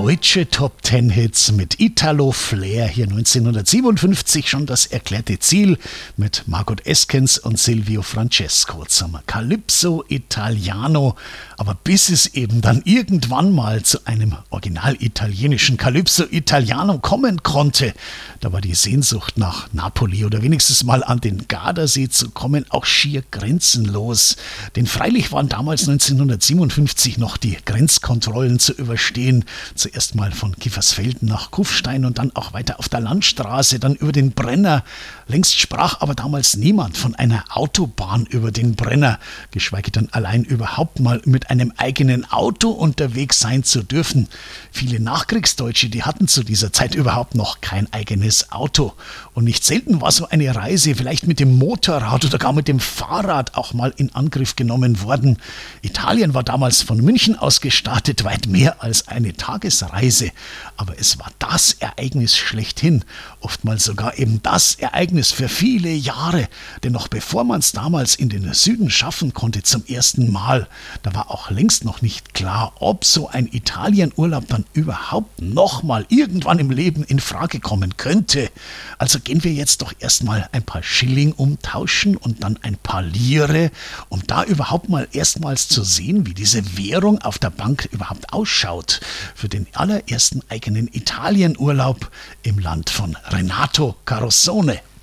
deutsche Top 10 Hits mit Italo Flair, hier 1957 schon das erklärte Ziel mit Margot Eskens und Silvio Francesco zum Calypso Italiano. Aber bis es eben dann irgendwann mal zu einem original italienischen Calypso Italiano kommen konnte, da war die Sehnsucht nach Napoli oder wenigstens mal an den Gardasee zu kommen auch schier grenzenlos. Denn freilich waren damals 1957 noch die Grenzkontrollen zu überstehen. Zuerst mal von Kiefersfelden nach Kufstein und dann auch weiter auf der Landstraße, dann über den Brenner. Längst sprach aber damals niemand von einer Autobahn über den Brenner, geschweige denn allein überhaupt mal mit einem eigenen Auto unterwegs sein zu dürfen. Viele Nachkriegsdeutsche, die hatten zu dieser Zeit überhaupt noch kein eigenes Auto. Und nicht selten war so eine Reise vielleicht mit dem Motorrad oder gar mit dem Fahrrad auch mal in Angriff genommen worden. Italien war damals von München aus gestartet, weit mehr als eine Tagesreise. Aber es war das Ereignis schlechthin, oftmals sogar eben das Ereignis für viele Jahre. Denn noch bevor man es damals in den Süden schaffen konnte zum ersten Mal, da war auch längst noch nicht klar, ob so ein Italienurlaub dann überhaupt nochmal irgendwann im Leben in Frage kommen könnte. Also gehen wir jetzt doch erstmal ein paar Schilling umtauschen und dann ein paar Lire, um da überhaupt mal erstmals zu sehen, wie diese Währung auf der Bank überhaupt ausschaut. Für den allerersten eigenen Italienurlaub im Land von Renato Carosone.